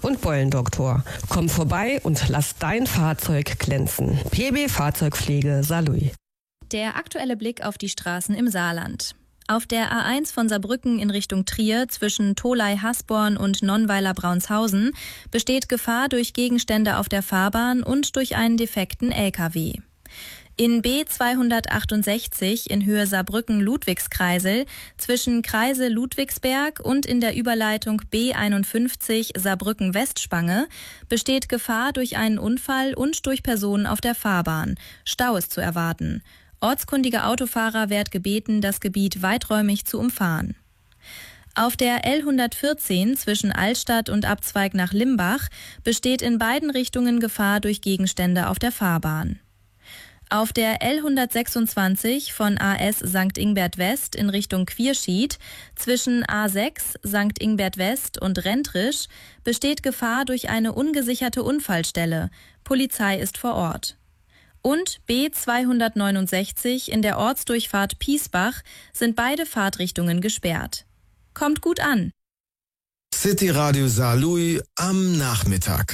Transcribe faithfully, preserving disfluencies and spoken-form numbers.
und Beulendoktor. Komm vorbei und lass dein Fahrzeug glänzen. P B Fahrzeugpflege Saarlouis. Der aktuelle Blick auf die Straßen im Saarland. Auf der A eins von Saarbrücken in Richtung Trier zwischen Tholey-Hasborn und Nonnweiler-Braunshausen besteht Gefahr durch Gegenstände auf der Fahrbahn und durch einen defekten L K W. In B zweihundertachtundsechzig in Höhe Saarbrücken-Ludwigskreisel zwischen Kreisel Ludwigsberg und in der Überleitung B einundfünfzig Saarbrücken-Westspange besteht Gefahr durch einen Unfall und durch Personen auf der Fahrbahn. Stau ist zu erwarten. Ortskundige Autofahrer wird gebeten, das Gebiet weiträumig zu umfahren. Auf der L hundertvierzehn zwischen Altstadt und Abzweig nach Limbach besteht in beiden Richtungen Gefahr durch Gegenstände auf der Fahrbahn. Auf der L hundertsechsundzwanzig von A S Sankt Ingbert West in Richtung Quierschied zwischen A sechs Sankt Ingbert West und Rentrisch besteht Gefahr durch eine ungesicherte Unfallstelle. Polizei ist vor Ort. Und B zweihundertneunundsechzig in der Ortsdurchfahrt Piesbach sind beide Fahrtrichtungen gesperrt. Kommt gut an. City Radio Saarlouis am Nachmittag.